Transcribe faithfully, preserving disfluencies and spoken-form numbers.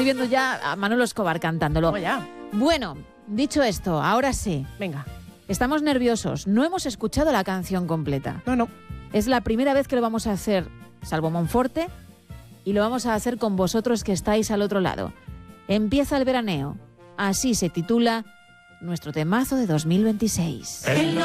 estoy viendo ya a Manolo Escobar cantándolo. Oh, ya. Bueno, dicho esto, ahora sí. Venga. Estamos nerviosos. No hemos escuchado la canción completa. No, no. Es la primera vez que lo vamos a hacer, salvo Monforte, y lo vamos a hacer con vosotros que estáis al otro lado. Empieza el veraneo. Así se titula nuestro temazo de dos mil veintiséis.